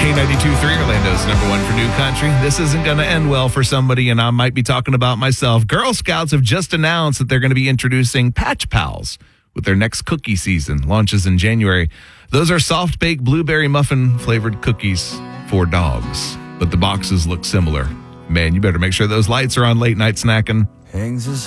K92.3, Orlando's number one for new country. This isn't going to end well for somebody, and I might be talking about myself. Girl Scouts have just announced that they're going to be introducing Patch Pals with their next cookie season. Launches in January. Those are soft-baked blueberry muffin-flavored cookies for dogs, but the boxes look similar. Man, you better make sure those lights are on late-night snacking. Hangs his